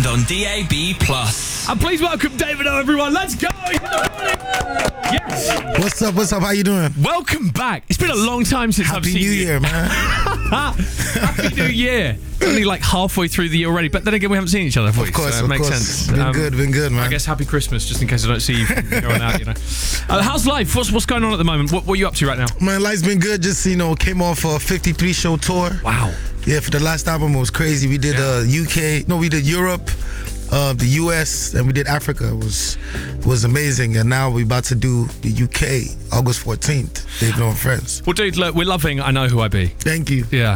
and on DAB+. And please welcome Davido, everyone. Let's go. Yes. What's up? What's up? How you doing? Welcome back. It's been a long time since I've seen you. Happy New Year, man. Happy New Year. It's only like halfway through the year already, but then again, we haven't seen each other for Of course, so it of makes course. sense. Been good, man. I guess happy Christmas, just in case I don't see you from here on out, you know. How's life? What's going on at the moment? What are you up to right now? Man, life's been good. Just, came off a 53 show tour. Wow. Yeah, for the last album, it was crazy. We did we did Europe, the US, and we did Africa. It was amazing. And now we're about to do the UK, August 14th, Davido and Friends. Well, dude, look, we're loving I Know Who I Be. Thank you. Yeah.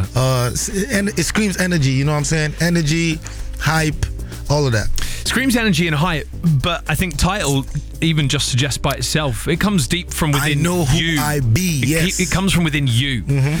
And it screams energy, you know what I'm saying? Energy, hype, all of that. Screams energy and hype, but I think title even just suggests by itself, it comes deep from within you. I know who I be, yes. It comes from within you. Mm-hmm.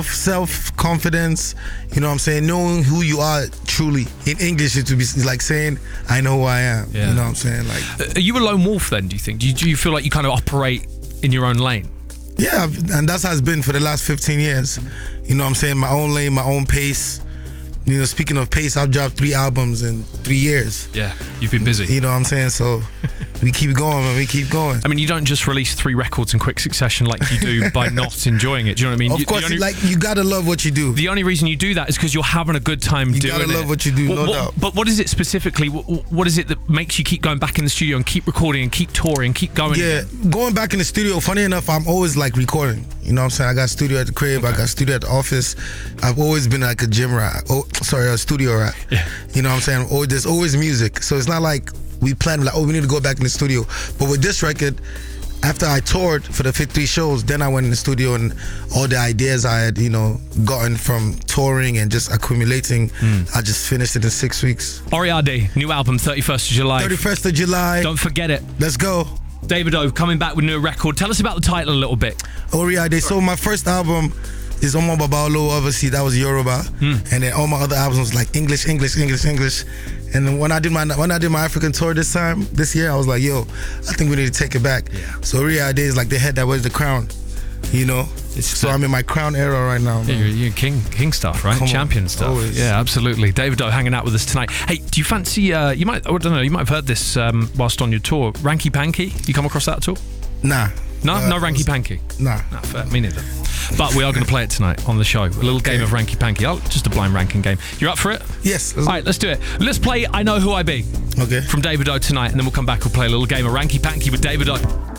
Self-confidence, you know what I'm saying? Knowing who you are truly. In English, it would be like saying, I know who I am. Yeah. You know what I'm saying? Like, are you a lone wolf then, do you think? Do you feel like you kind of operate in your own lane? Yeah, and that's how it's been for the last 15 years. You know what I'm saying? My own lane, my own pace. You know, speaking of pace, I've dropped 3 albums in 3 years. Yeah, you've been busy. You know what I'm saying? So we keep going, man. We keep going. I mean, you don't just release 3 records in quick succession like you do by not enjoying it. Do you know what I mean? Of course, you gotta love what you do. The only reason you do that is because you're having a good time doing it. You gotta love what you do, no doubt. But what is it specifically? What is it that makes you keep going back in the studio and keep recording and keep touring and keep going? Yeah, going back in the studio, funny enough, I'm always like recording. You know what I'm saying? I got studio at the crib, I got studio at the office. I've always been like a gym rat. A studio rat. Yeah. You know what I'm saying? There's always music. So it's not like we plan like, we need to go back in the studio. But with this record, after I toured for the 53 shows, then I went in the studio and all the ideas I had, gotten from touring and just accumulating, I just finished it in 6 weeks. Oriade, new album, 31st of July. 31st of July. Don't forget it. Let's go. Davido coming back with a new record. Tell us about the title a little bit. Oriade. So my first album is Omo Babalo, obviously that was Yoruba, and then all my other albums was like English. And then when I did my African tour this year, I was like, yo, I think we need to take it back. Yeah. So Oriade is like the head that wears the crown, So I'm in my crown era right now. Yeah, you're king stuff, right? Champion stuff. Always. Yeah, absolutely. Davido hanging out with us tonight. Hey, do you fancy? You might have heard this whilst on your tour. Ranky Panky. You come across that at all? Nah. No Ranky Panky. Nah. No, fair. Me neither. But we are going to play it tonight on the show. A little game of Ranky Panky. Just a blind ranking game. You're up for it? Yes. All right, let's do it. Let's play I Know Who I Be. Okay. From Davido tonight, and then we'll come back. We'll play a little game of Ranky Panky with Davido.